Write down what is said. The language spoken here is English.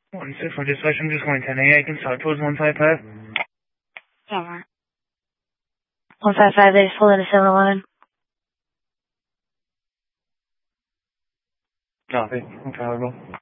1-6 for dispatch, I'm just going 10A, I can start towards 155. Yeah. 155, they just pulled into 7-Eleven. Copy. Okay, I'll go.